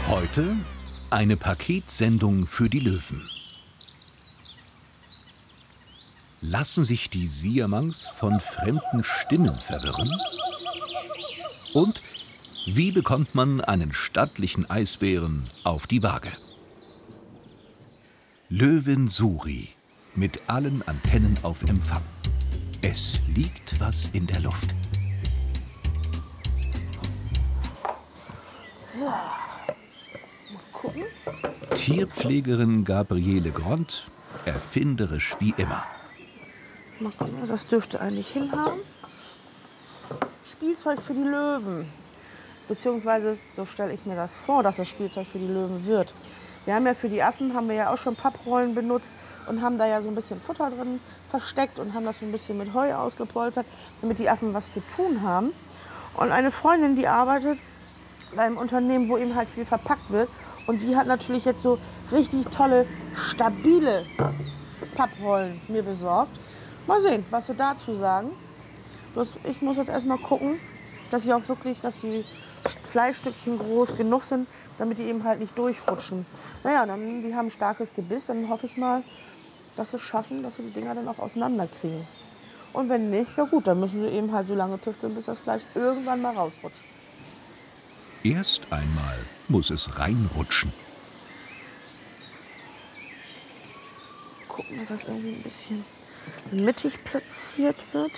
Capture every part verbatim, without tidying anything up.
Heute eine Paketsendung für die Löwen. Lassen sich die Siamangs von fremden Stimmen verwirren? Und wie bekommt man einen stattlichen Eisbären auf die Waage? Löwin Suri mit allen Antennen auf Empfang. Es liegt was in der Luft. So, mal gucken. Tierpflegerin Gabriele Grond, erfinderisch wie immer. Mal gucken, das dürfte eigentlich hinhaben. Spielzeug für die Löwen. Beziehungsweise, so stelle ich mir das vor, dass das Spielzeug für die Löwen wird. Wir haben ja für die Affen, haben wir ja auch schon Papprollen benutzt und haben da ja so ein bisschen Futter drin versteckt und haben das so ein bisschen mit Heu ausgepolstert, damit die Affen was zu tun haben. Und eine Freundin, die arbeitet bei einem Unternehmen, wo eben halt viel verpackt wird. Und die hat natürlich jetzt so richtig tolle, stabile Papprollen mir besorgt. Mal sehen, was sie dazu sagen. Bloß ich muss jetzt erstmal gucken, dass sie auch wirklich, dass die Fleischstückchen groß genug sind, damit die eben halt nicht durchrutschen. Naja, dann, die haben ein starkes Gebiss, dann hoffe ich mal, dass sie es schaffen, dass sie die Dinger dann auch auseinanderkriegen. Und wenn nicht, ja gut, dann müssen sie eben halt so lange tüfteln, bis das Fleisch irgendwann mal rausrutscht. Erst einmal muss es reinrutschen. Gucken, dass das irgendwie ein bisschen mittig platziert wird.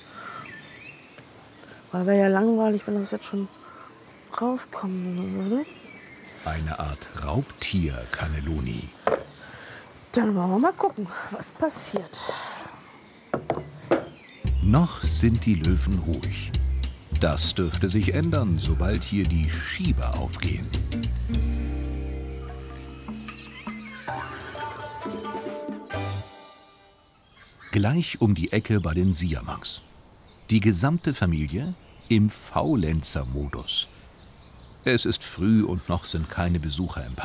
Weil wäre ja langweilig, wenn das jetzt schon rauskommen würde. Eine Art Raubtier-Cannelloni. Dann wollen wir mal gucken, was passiert. Noch sind die Löwen ruhig. Das dürfte sich ändern, sobald hier die Schieber aufgehen. Gleich um die Ecke bei den Siamangs. Die gesamte Familie im Faulenzer-Modus. Es ist früh und noch sind keine Besucher im Park.